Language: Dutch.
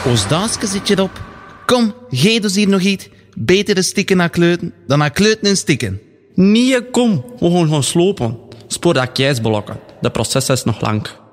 Als daasje zit je erop. Kom, geef ons hier nog iets. Beter een stikken naar kleuten dan naar kleuten en stikken. Nee, kom. We gaan slopen. Spoor dat keisblokken. De proces is nog lang.